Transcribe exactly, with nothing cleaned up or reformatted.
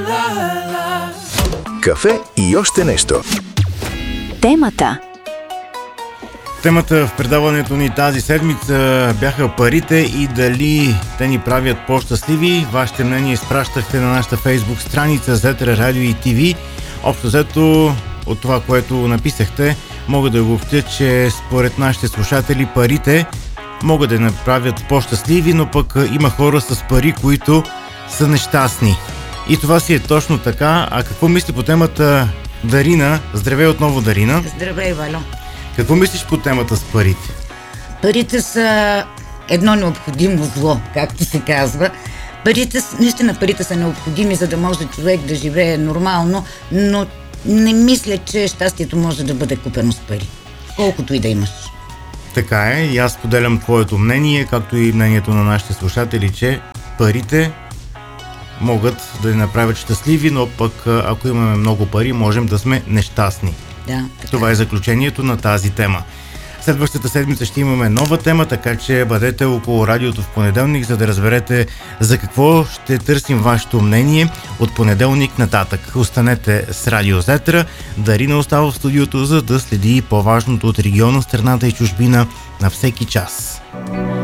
Кафе и още нещо. Темата. Темата в предаването ни тази седмица бяха парите и дали те ни правят по-щастливи. Вашите мнения изпращахте на нашата фейсбук страница Зетра Радио и ТВ. Общо взето от това, което написахте, мога да го обобщя, че според нашите слушатели парите могат да ни направят по-щастливи, но пък има хора с пари, които са нещастни. И това си е точно така. А какво мисли по темата Дарина? Здравей отново, Дарина. Здравей, Валю. Какво мислиш по темата с парите? Парите са едно необходимо зло, както се казва. Парите, наистина парите са необходими, за да може човек да живее нормално, но не мисля, че щастието може да бъде купено с пари. Колкото и да имаш. Така е, и аз поделям твоето мнение, както и мнението на нашите слушатели, че парите могат да ни направят щастливи, но пък ако имаме много пари, можем да сме нещастни. Да, така. Това е заключението на тази тема. Следващата седмица ще имаме нова тема, така че бъдете около радиото в понеделник, за да разберете за какво ще търсим вашето мнение от понеделник нататък. Останете с Радио Зетра. Дарина остава в студиото, за да следи по-важното от региона, страната и чужбина на всеки час.